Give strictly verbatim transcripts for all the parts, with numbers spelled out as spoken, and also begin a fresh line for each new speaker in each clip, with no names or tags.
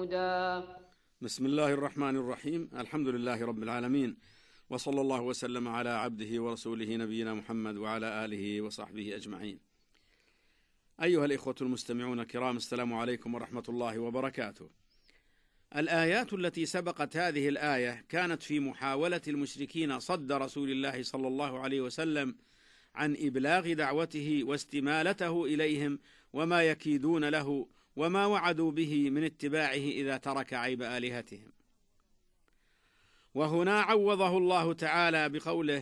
محمودا.
بسم الله الرحمن الرحيم. الحمد لله رب العالمين، وصلى الله وسلم على عبده ورسوله نبينا محمد وعلى آله وصحبه أجمعين. أيها الإخوة المستمعون الكرام، السلام عليكم ورحمة الله وبركاته. الآيات التي سبقت هذه الآية كانت في محاولة المشركين صد رسول الله صلى الله عليه وسلم عن إبلاغ دعوته واستمالته إليهم وما يكيدون له وما وعدوا به من اتباعه إذا ترك عيب آلهتهم. وهنا عوضه الله تعالى بقوله: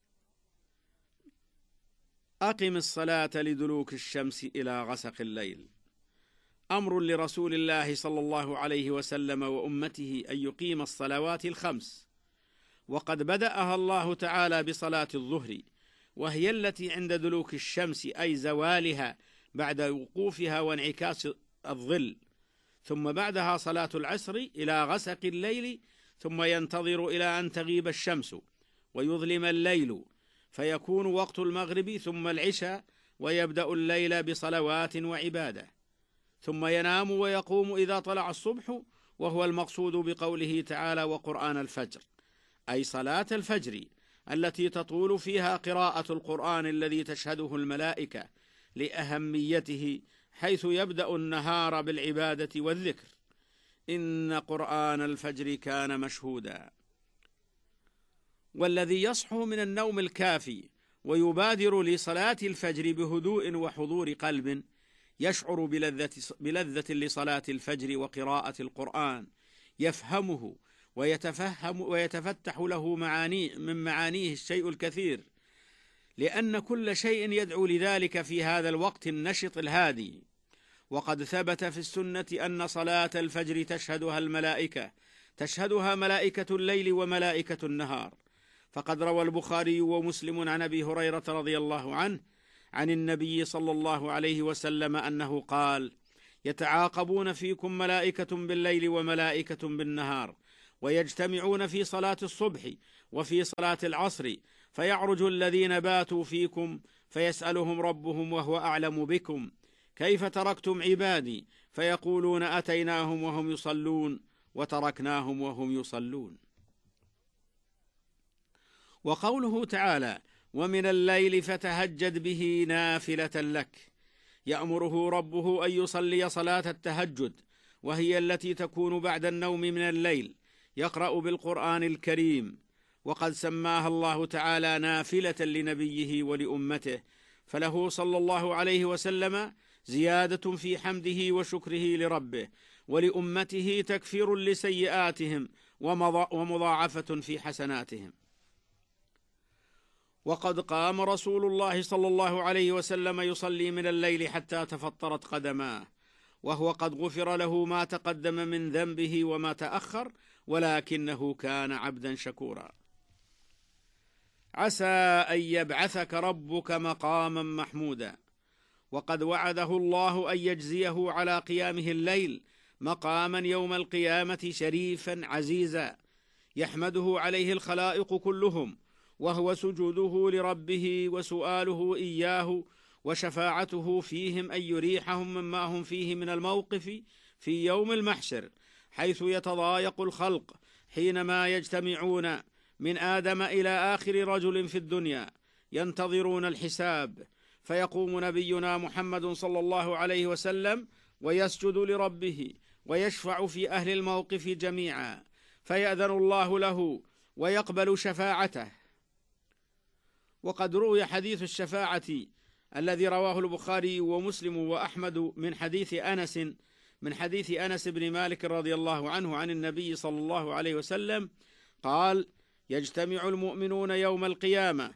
أقم الصلاة لدلوك الشمس إلى غسق الليل. أمر لرسول الله صلى الله عليه وسلم وأمته أن يقيم الصلوات الخمس، وقد بدأها الله تعالى بصلاة الظهر، وهي التي عند دلوك الشمس أي زوالها بعد وقوفها وانعكاس الظل، ثم بعدها صلاة العصر إلى غسق الليل، ثم ينتظر إلى أن تغيب الشمس ويظلم الليل فيكون وقت المغرب، ثم العشاء، ويبدأ الليل بصلوات وعبادة، ثم ينام ويقوم إذا طلع الصبح، وهو المقصود بقوله تعالى: وقرآن الفجر، أي صلاة الفجر التي تطول فيها قراءة القرآن الذي تشهده الملائكة لأهميته، حيث يبدأ النهار بالعبادة والذكر. إن قرآن الفجر كان مشهودا. والذي يصحو من النوم الكافي ويبادر لصلاة الفجر بهدوء وحضور قلب يشعر بلذة, بلذة لصلاة الفجر وقراءة القرآن، يفهمه ويتفهم ويتفتح له معاني من معانيه الشيء الكثير، لأن كل شيء يدعو لذلك في هذا الوقت النشط الهادي. وقد ثبت في السنة أن صلاة الفجر تشهدها الملائكة تشهدها ملائكة الليل وملائكة النهار. فقد روى البخاري ومسلم عن أبي هريرة رضي الله عنه عن النبي صلى الله عليه وسلم أنه قال: يتعاقبون فيكم ملائكة بالليل وملائكة بالنهار، ويجتمعون في صلاة الصبح وفي صلاة العصر، فيعرج الذين باتوا فيكم فيسألهم ربهم وهو أعلم بكم: كيف تركتم عبادي؟ فيقولون: أتيناهم وهم يصلون وتركناهم وهم يصلون. وقوله تعالى: ومن الليل فتهجد به نافلة لك، يأمره ربه أن يصلي صلاة التهجد، وهي التي تكون بعد النوم من الليل، يقرأ بالقرآن الكريم، وقد سماها الله تعالى نافلة لنبيه ولأمته، فله صلى الله عليه وسلم زيادة في حمده وشكره لربه، ولأمته تكفير لسيئاتهم ومضاعفة في حسناتهم. وقد قام رسول الله صلى الله عليه وسلم يصلي من الليل حتى تفطرت قدماه، وهو قد غفر له ما تقدم من ذنبه وما تأخر، ولكنه كان عبدا شكورا. عسى أن يبعثك ربك مقاما محمودا. وقد وعده الله أن يجزيه على قيامه الليل مقاما يوم القيامة شريفا عزيزا يحمده عليه الخلائق كلهم، وهو سجوده لربه وسؤاله إياه وشفاعته فيهم أن يريحهم مما هم فيه من الموقف في يوم المحشر، حيث يتضايق الخلق حينما يجتمعون من آدم إلى آخر رجل في الدنيا ينتظرون الحساب، فيقوم نبينا محمد صلى الله عليه وسلم ويسجد لربه ويشفع في أهل الموقف جميعا، فيأذن الله له ويقبل شفاعته. وقد روي حديث الشفاعة الذي رواه البخاري ومسلم وأحمد من حديث أنس من حديث أنس بن مالك رضي الله عنه عن النبي صلى الله عليه وسلم قال: يجتمع المؤمنون يوم القيامة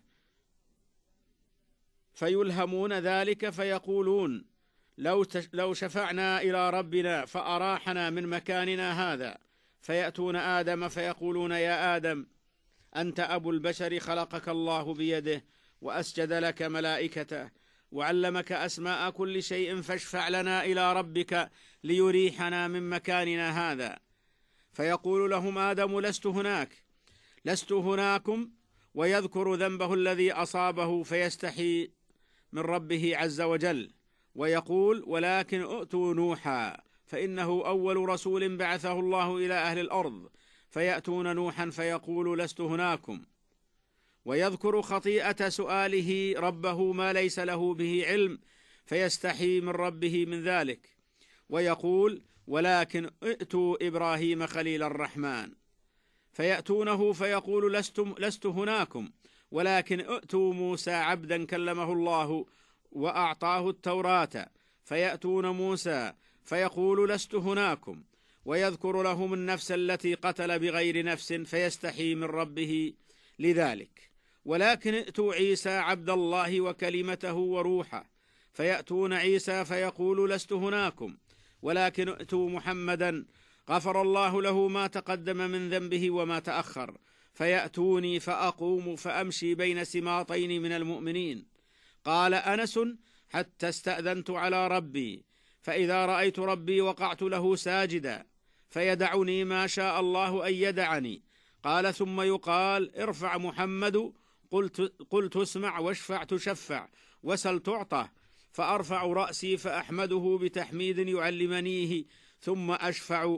فيلهمون ذلك فيقولون: لو لو شفعنا إلى ربنا فأراحنا من مكاننا هذا، فيأتون آدم فيقولون: يا آدم، أنت أبو البشر، خلقك الله بيده وأسجد لك ملائكته وعلمك أسماء كل شيء، فاشفع لنا إلى ربك ليريحنا من مكاننا هذا. فيقول لهم آدم: لست هناك لست هناكم، ويذكر ذنبه الذي أصابه فيستحي من ربه عز وجل، ويقول: ولكن ائتوا نوحا فإنه أول رسول بعثه الله إلى أهل الأرض، فيأتون نوحا فيقول لست هناكم، ويذكر خطيئة سؤاله ربه ما ليس له به علم، فيستحي من ربه من ذلك، ويقول ولكن ائتوا إبراهيم خليل الرحمن، فيأتونه فيقول لست, لست هناكم، ولكن ائتوا موسى عبدا كلمه الله وأعطاه التوراة، فيأتون موسى فيقول لست هناكم، ويذكر لهم النفس التي قتل بغير نفس، فيستحي من ربه لذلك، ولكن ائتوا عيسى عبد الله وكلمته وروحه، فيأتون عيسى فيقول لست هناكم، ولكن ائتوا محمدا غفر الله له ما تقدم من ذنبه وما تأخر، فيأتوني فأقوم فأمشي بين سماطين من المؤمنين. قال أنس حتى استأذنت على ربي، فإذا رأيت ربي وقعت له ساجدا، فيدعني ما شاء الله أن يدعني. قال ثم يقال ارفع محمد، قلت, قلت اسمع واشفع تشفع وسل تعطى، فأرفع رأسي فأحمده بتحميد يعلمنيه، ثم أشفع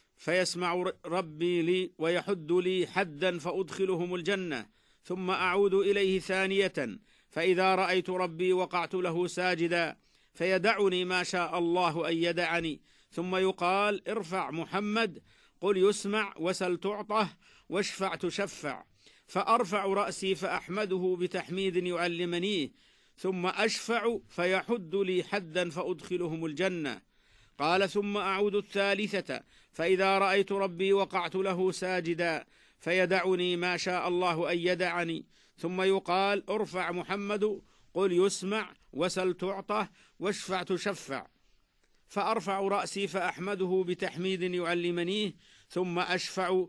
فيسمع ربي لي ويحد لي حدا فأدخلهم الجنة، ثم أعود إليه ثانية، فإذا رأيت ربي وقعت له ساجدا، فيدعني ما شاء الله أن يدعني، ثم يقال ارفع محمد، قل يسمع وسل تعطه واشفع تشفع، فأرفع رأسي فأحمده بتحميد يعلمنيه، ثم أشفع فيحد لي حدا فأدخلهم الجنة. قال ثم أعود الثالثة، فإذا رأيت ربي وقعت له ساجدا، فيدعني ما شاء الله أن يدعني، ثم يقال ارفع محمد، قل يسمع وسل تعطه واشفع تشفع، فأرفع رأسي فأحمده بتحميد يعلمنيه، ثم أشفع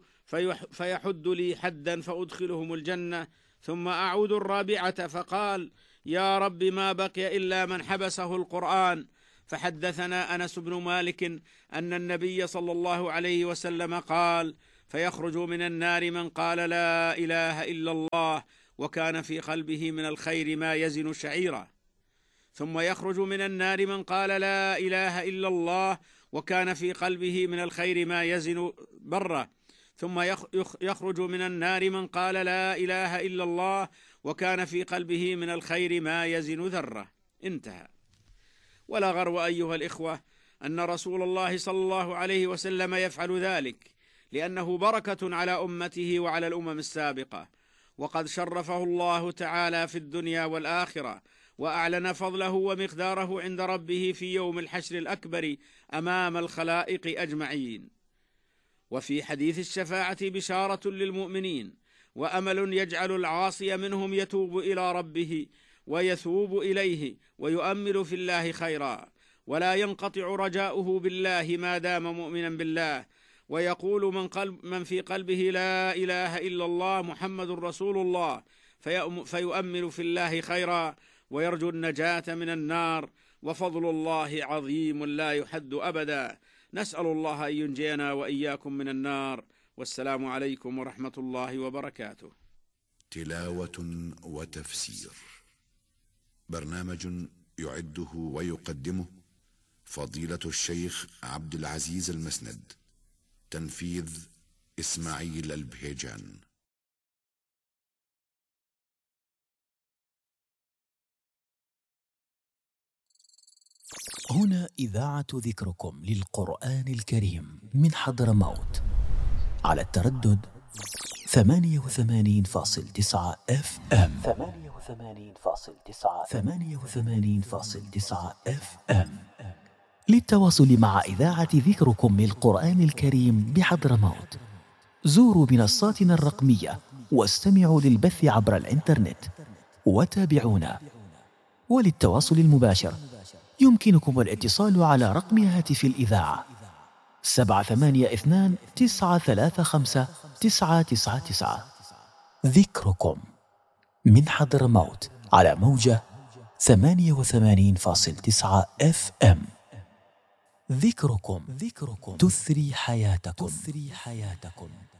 فيحد لي حدا فأدخلهم الجنة. ثم أعود الرابعة، فقال يا رب ما بقي إلا من حبسه القرآن. فحدثنا أنس بن مالك أن النبي صلى الله عليه وسلم قال فيخرج من النار من قال لا إله إلا الله وكان في قلبه من الخير ما يزن شعيرا، ثم يخرج من النار من قال لا إله إلا الله وكان في قلبه من الخير ما يزن برة، ثم يخرج من النار من قال لا إله إلا الله وكان في قلبه من الخير ما يزن ذرة. انتهى. ولا غرو أيها الإخوة أن رسول الله صلى الله عليه وسلم يفعل ذلك، لأنه بركة على أمته وعلى الأمم السابقة، وقد شرفه الله تعالى في الدنيا والآخرة، وأعلن فضله ومقداره عند ربه في يوم الحشر الأكبر أمام الخلائق أجمعين. وفي حديث الشفاعة بشارة للمؤمنين، وأمل يجعل العاصي منهم يتوب إلى ربه ويثوب إليه ويؤمل في الله خيرا، ولا ينقطع رجاؤه بالله ما دام مؤمنا بالله، ويقول من, قلب من في قلبه لا إله إلا الله محمد رسول الله، فيؤمل في الله خيرا ويرجو النجاة من النار، وفضل الله عظيم لا يحد أبدا. نسأل الله أن ينجينا وإياكم من النار، والسلام عليكم ورحمة الله وبركاته.
تلاوة وتفسير، برنامج يعده ويقدمه فضيلة الشيخ عبد العزيز المسند، تنفيذ إسماعيل البهيجان.
هنا إذاعة ذكركم للقرآن الكريم من حضرموت على التردد ثمانية وثمانين فاصل تسعة اف ام ثمانية وثمانين فاصل تسعة ثمانية وثمانين فاصل تسعة اف ام. للتواصل مع إذاعة ذكركم للقرآن الكريم بحضرموت زوروا منصاتنا الرقمية واستمعوا للبث عبر الإنترنت وتابعونا. وللتواصل المباشر يمكنكم الاتصال على رقم هاتف الإذاعة سبعة ثمانية اثنان تسعة ثلاثة خمسة تسعة تسعة تسعة. ذكركم من حضرموت على موجة ثمانية وثمانين فاصل تسعة اف ام. ذكركم ذكركم تثري حياتكم تثري حياتكم.